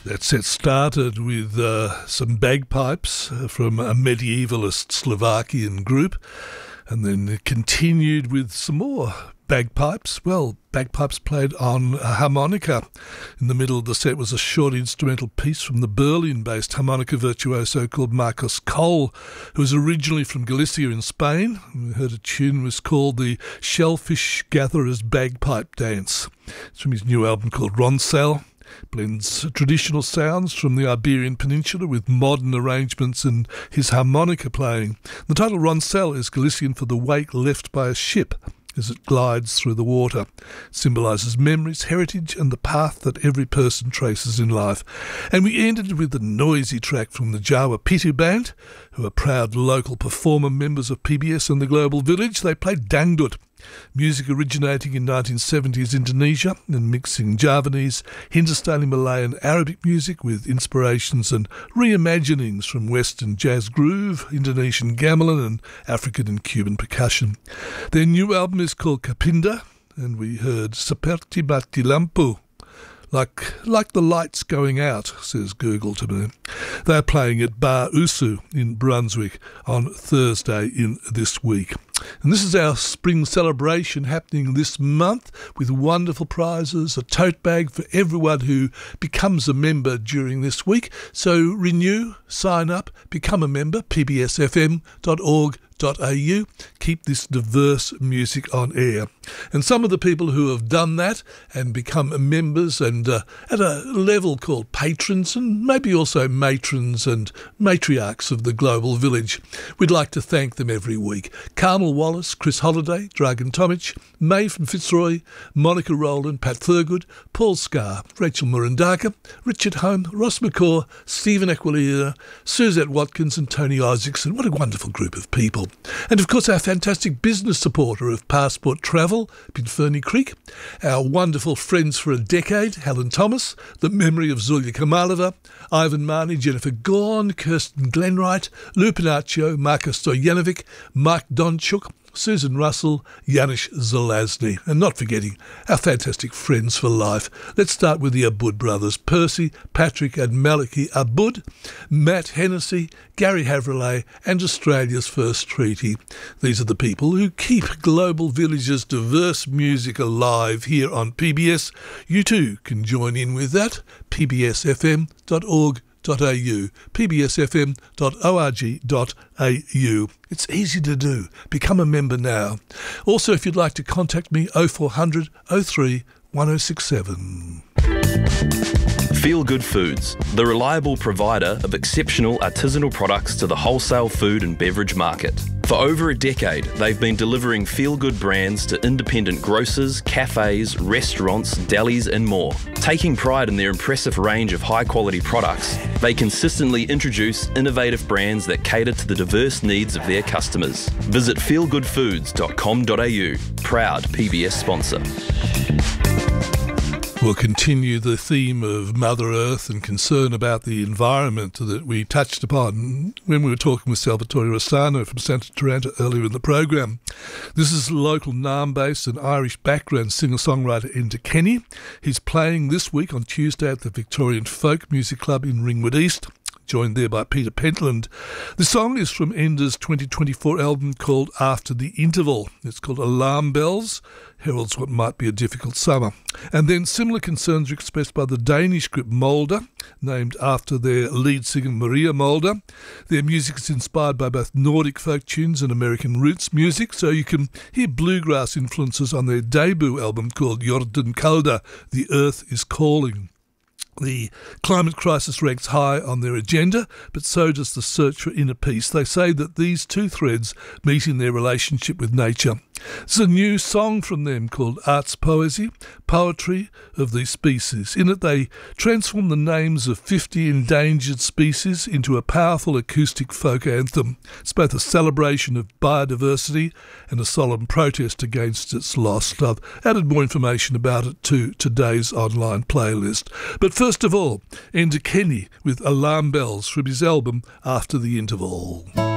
That set started with some bagpipes from a medievalist Slovakian group, and then it continued with some more bagpipes. Well, bagpipes played on a harmonica. In the middle of the set was a short instrumental piece from the Berlin-based harmonica virtuoso called Marcos Cole, who was originally from Galicia in Spain. We heard a tune was called the Shellfish Gatherer's Bagpipe Dance. It's from his new album called Roncel. Blends traditional sounds from the Iberian Peninsula with modern arrangements and his harmonica playing. The title Roncel is Galician for the wake left by a ship as it glides through the water. It symbolises memories, heritage and the path that every person traces in life. And we ended with a noisy track from the Jawa Pitu Band, who are proud local performer members of PBS and the Global Village. They played Dangdut, music originating in 1970s Indonesia and mixing Javanese, Hindustani, Malay and Arabic music with inspirations and reimaginings from Western jazz groove, Indonesian gamelan and African and Cuban percussion. Their new album is called Kapinda, and we heard Seperti Mati Lampu. Like the lights going out, says Google to me. They're playing at Bar Usu in Brunswick on Thursday in this week. And this is our spring celebration happening this month with wonderful prizes, a tote bag for everyone who becomes a member during this week. So renew, sign up, become a member, pbsfm.org.au. Keep this diverse music on air. And some of the people who have done that and become members and at a level called patrons and maybe also matrons and matriarchs of the Global Village, we'd like to thank them every week. Carmel Wallace, Chris Holliday, Dragan Tomic, May from Fitzroy, Monica Rowland, Pat Thurgood, Paul Scarr, Rachel Murandaka, Richard Home, Ross McCaw, Stephen Aquilina, Suzette Watkins and Tony Isaacson. What a wonderful group of people. And of course our fantastic business supporter of Passport Travel, Pinferny Creek, our wonderful friends for a decade, Helen Thomas, the memory of Zulia Kamalova, Ivan Marnie, Jennifer Gorn, Kirsten Glenwright, Lou Pinaccio, Marcus Stojanovic, Mike Donchuk, Susan Russell, Janusz Zelazny, and not forgetting our fantastic friends for life. Let's start with the Abud brothers, Percy, Patrick and Maliki Abud, Matt Hennessy, Gary Havrelay and Australia's First Treaty. These are the people who keep Global Village's diverse music alive here on PBS. You too can join in with that, pbsfm.org.au, pbsfm.org.au. It's easy to do. Become a member now. Also, if you'd like to contact me, 0400 03 1067. Feel Good Foods, the reliable provider of exceptional artisanal products to the wholesale food and beverage market. For over a decade, they've been delivering feel-good brands to independent grocers, cafes, restaurants, delis and more. Taking pride in their impressive range of high-quality products, they consistently introduce innovative brands that cater to the diverse needs of their customers. Visit feelgoodfoods.com.au, proud PBS sponsor. We'll continue the theme of Mother Earth and concern about the environment that we touched upon when we were talking with Salvatore Rossano from Santa Taranta earlier in the program. This is local Naarm-based and Irish background singer-songwriter Enda Kenny. He's playing this week on Tuesday at the Victorian Folk Music Club in Ringwood East, joined there by Peter Pentland. The song is from Enda's 2024 album called After the Interval. It's called Alarm Bells, heralds what might be a difficult summer. And then similar concerns are expressed by the Danish group Mulder, named after their lead singer Maria Mulder. Their music is inspired by both Nordic folk tunes and American roots music, so you can hear bluegrass influences on their debut album called Jorden Kalda, The Earth is Calling. The climate crisis ranks high on their agenda, but so does the search for inner peace. They say that these two threads meet in their relationship with nature. There's a new song from them called Arts Poesy, Poetry of the Species. In it they transform the names of 50 endangered species into a powerful acoustic folk anthem. It's both a celebration of biodiversity and a solemn protest against its loss. I've added more information about it to today's online playlist. But first of all, Enda Kenny with Alarm Bells from his album After the Interval.